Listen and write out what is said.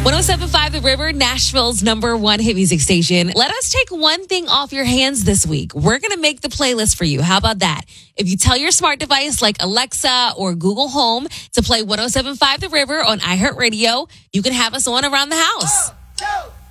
1075 The River, Nashville's #1 hit music station. Let us take one thing off your hands this week. We're going to make the playlist for you. How about that? If you tell your smart device like Alexa or Google Home to play 1075 The River on iHeartRadio, you can have us on around the house. 1, 2,